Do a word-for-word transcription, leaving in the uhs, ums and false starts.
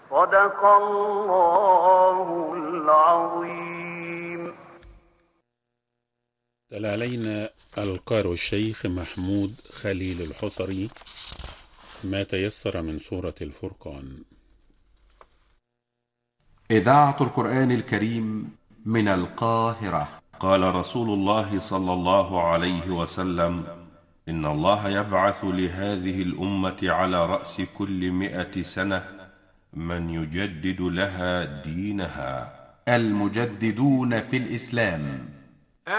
صدق الله العظيم. تلا علينا القارئ الشيخ محمود خليل الحصري ما تيسر من سورة الفرقان. إذاعة القرآن الكريم من القاهرة. قال رسول الله صلى الله عليه وسلم: إن الله يبعث لهذه الأمة على رأس كل مئة سنة من يجدد لها دينها. المجددون في الإسلام